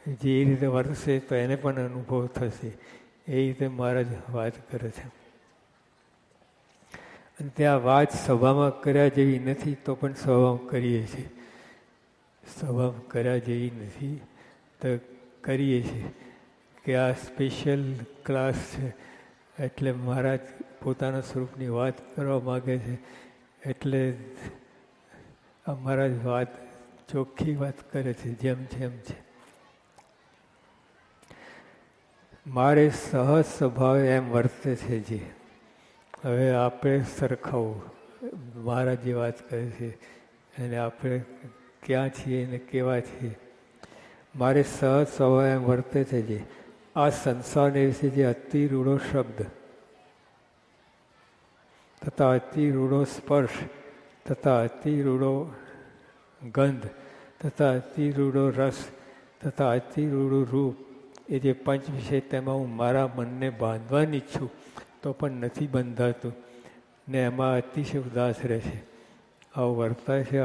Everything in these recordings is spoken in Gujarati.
જે રીતે વર્તશે તો એને પણ અનુભવ થશે. એ રીતે મહારાજ વાત કરે છે. અને ત્યાં વાત સભામાં કર્યા જેવી નથી તો પણ સભામાં કરીએ છીએ. સભામાં કર્યા જેવી નથી તો કરીએ છીએ કે આ સ્પેશિયલ ક્લાસ છે એટલે મહારાજ પોતાના સ્વરૂપની વાત કરવા માગે છે એટલે મહારાજ વાત ચોખ્ખી વાત કરે છે જેમ છે એમ છે. મારે સહજ સ્વભાવે એમ વર્તે છે જે હવે આપણે સરખાવું મહારાજ જે વાત કરે છે અને આપણે ક્યાં છીએ ને કેવા છીએ. મારે સહજ સ્વભાવે એમ વર્તે છે જે આ સંસારને વિશે જે અતિ રૂઢો શબ્દ તથા અતિ રૂઢો સ્પર્શ તથા અતિ રૂઢો ગંધ તથા અતિ રૂઢો રસ તથા અતિ રૂઢું રૂપ એ જે પંચ વિષય તેમાં હું મારા મનને બાંધવાની ઈચ્છું તો પણ નથી બંધાતું ને એમાં અતિશય ઉદાસ રહે છે. આવું વર્તાય છે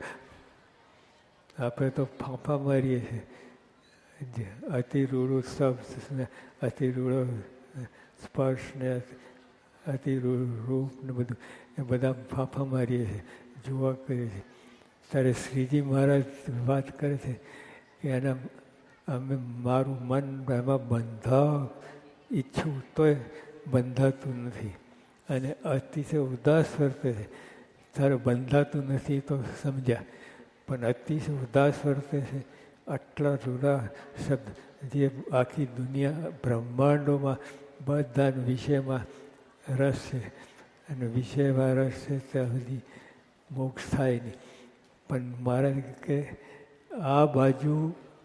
આપણે તો ફાંફા મારીએ છીએ. અતિ રૂઢું શબ્દ અતિ રૂઢો સ્પર્શ ને અતિ રૂપ ને બધું એ બધા ફાંફા મારીએ છીએ, જોવા કરીએ છીએ. ત્યારે શ્રીજી મહારાજ વાત કરે છે કે એના અમે મારું મન એમાં બંધાવ ઈચ્છું તોય બંધાતું નથી અને અતિશય ઉદાસ વર્તે છે. ત્યારે બંધાતું નથી તો સમજ્યા, પણ અતિશય ઉદાસ વર્તે છે. આટલા રૂડા શબ્દ જે આખી દુનિયા બ્રહ્માંડોમાં બધા વિષયમાં રસ છે અને વિષયમાં રસ છે ત્યાં સુધી મોક્ષ થાય નહીં. પણ મહારાજ કે આ બાજુ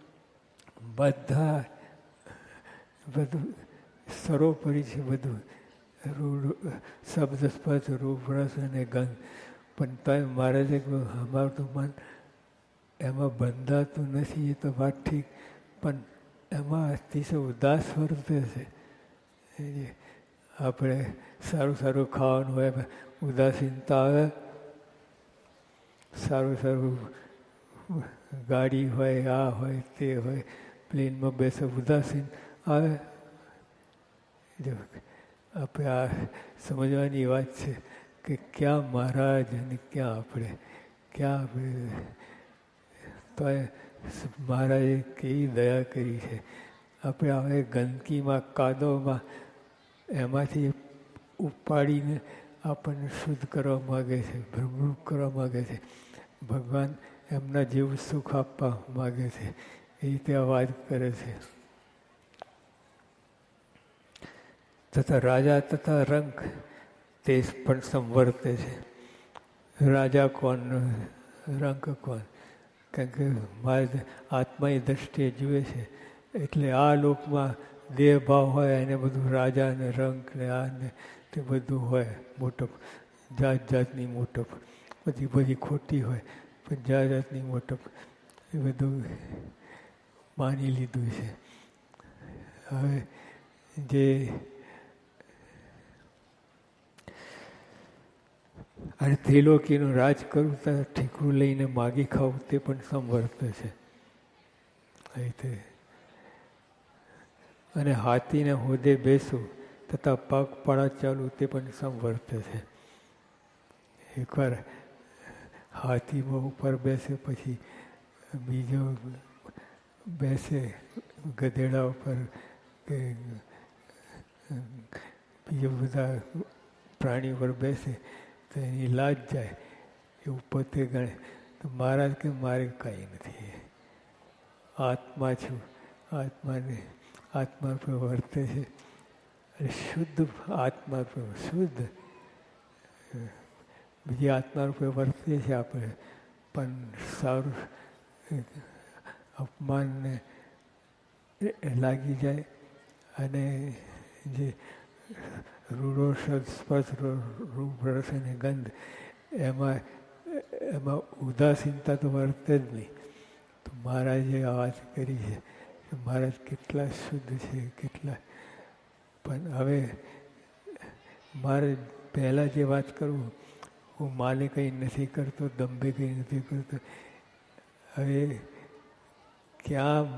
બધા બધું સર્વોપરી છે, બધું શબ્દ સ્પર્શ રૂપ રસ અને ગંધ. પણ તોય મહારાજે અમારું તો મન એમાં બંધાતું નથી. એ તો વાત ઠીક, પણ એમાં અતિશય ઉદાસ વર્તે છે. આપણે સારું સારું ખાવાનું હોય ઉદાસીનતા આવે, સારું સારું ગાડી હોય, આ હોય તે હોય, પ્લેનમાં બેસે ઉદાસીન આવે. આપણે આ સમજવાની વાત છે કે ક્યાં મહારાજ અને ક્યાં આપણે તો મહારાજે કેવી દયા કરી છે. આપણે હવે ગંદકીમાં કાદવમાં એમાંથી ઉપાડીને આપણને શુદ્ધ કરવા માગે છે, ભ્રમરૂપ કરવા માગે છે. ભગવાન એમના જેવું સુખ આપવા માગે છે. એ રીતે આ વાત કરે છે. તથા રાજા તથા રંક તે પણ સંવર્તે છે. રાજા કોણ, રંક કોણ? કારણ કે મારે આત્માની દ્રષ્ટિએ જુએ છે એટલે આ લોકમાં દેહ ભાવ હોય એને બધું રાજા ને રંક ને આ ને તે બધું હોય, મોટપ જાત જાતની મોટપ, બધી ખોટી હોય પણ જાત જાતની મોટપ એ બધું માની લીધું છે. હવે જે અને ત્રિલોકીનું રાજ કરું ત્યાં ઠીકરું લઈને માગી ખાવું તે પણ સંવર્તે છે. અને હાથીને હોદે બેસવું તથા પગપાળા ચાલવું તે પણ સંવર્તે છે. એકવાર હાથીમાં ઉપર બેસે પછી બીજો બેસે ગધેડા ઉપર કે બીજા બધા પ્રાણી ઉપર બેસે તો એની લાજ જાય એવું પોતે ગણે. તો મહારાજ કે મારે કાંઈ નથી, આત્મા છું, આત્મા પર વર્તે છે અને શુદ્ધ આત્મા પર શુદ્ધ બીજી આત્મા રૂપે વર્તે છે આપણે. પણ સારું અપમાનને લાગી જાય અને જે રૂડો સ્પર્શ રૂપ રસ અને ગંધ એમાં ઉદાસીનતા તો વર્તે જ નહીં. તો મહારાજે આ વાત કરી છે કે મહારાજ કેટલા શુદ્ધ છે, કેટલા. પણ હવે મારે પહેલાં જે વાત કરું, હું માને કંઈ નથી કરતો, દંભે કંઈ નથી કરતો. હવે ક્યાં